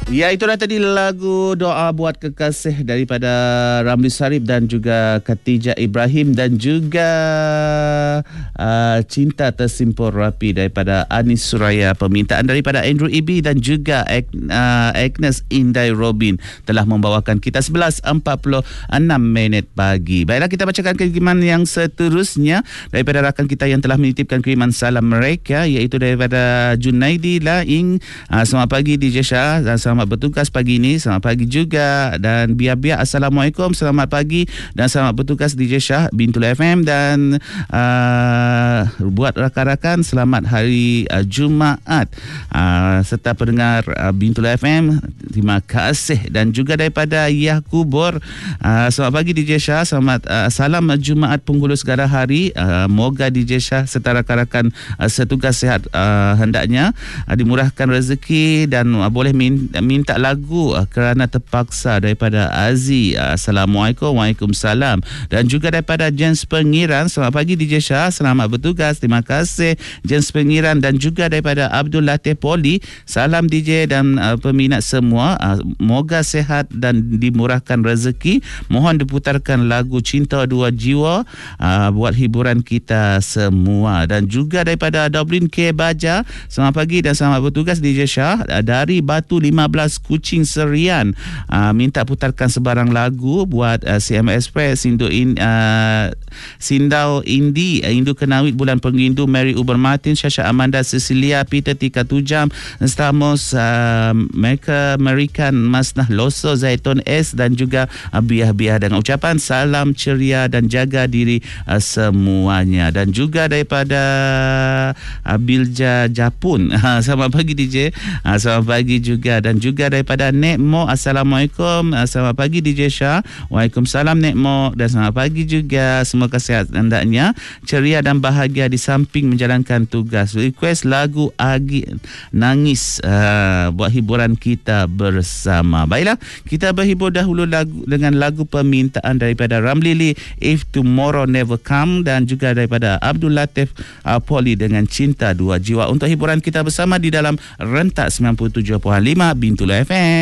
Ya, itulah tadi lagu Doa Buat Kekasih daripada Ramli Sarip dan juga Khatijah Ibrahim, dan juga Cinta Tersimpul Rapi daripada Anis Suraya. Permintaan daripada Andrew Ibi dan juga Agnes Indai Robin telah membawakan kita 11.46 pagi. Baiklah, kita bacakan kiriman yang seterusnya daripada rakan kita yang telah menitipkan kiriman salam mereka, iaitu daripada Junaidi Laing. Selamat pagi DJ Shah dan selamat bertugas pagi ini. Selamat pagi juga. Dan Biar-Biar, Assalamualaikum, selamat pagi dan selamat bertugas DJ Shah Bintul FM. Dan buat rakan-rakan, selamat hari Jumaat serta pendengar Bintul FM, terima kasih. Dan juga daripada Yakubur, selamat pagi DJ Shah, selamat salam Jumaat Penghulu Segala Hari. Moga DJ Shah serta rakan-rakan setugas sihat, hendaknya dimurahkan rezeki dan boleh minta lagu Kerana Terpaksa daripada Aziz. Assalamualaikum. Waalaikumsalam. Dan juga daripada Jens Pengiran, selamat pagi DJ Shah, selamat bertugas, terima kasih Jens Pengiran. Dan juga daripada Abdul Latif Poli, salam DJ dan peminat semua, moga sehat dan dimurahkan rezeki. Mohon diputarkan lagu Cinta Dua Jiwa buat hiburan kita semua. Dan juga daripada Dublin K Baja, selamat pagi dan selamat bertugas DJ Shah dari Batu 15 Kuching Serian, minta putarkan sebarang lagu buat CMS Express, Sindau Indi, Indu Kenawit, Bulan Pengrindu, Mary Uber Martin, Syasha Amanda, Cecilia, Peter Tika Tujam, Stamos, Mereka Merikan, Masnah Loso, Zaitun S, dan juga Biah-Biah, dengan ucapan salam ceria dan jaga diri semuanya. Dan juga daripada Bilja Japun, selamat pagi DJ, selamat pagi juga. Dan juga daripada Nek Mo, Assalamualaikum, selamat pagi DJ Shah. Waalaikumsalam Nek Mo, dan selamat pagi juga. Semoga sehat hendaknya, ceria dan bahagia di samping menjalankan tugas. Request lagu Agi Nangis buat hiburan kita bersama. Baiklah, kita berhibur dahulu dengan lagu permintaan daripada Ramlili, If Tomorrow Never Come, dan juga daripada Abdul Latif Poli dengan Cinta Dua Jiwa, untuk hiburan kita bersama di dalam rentak 97.5 Bintul FM.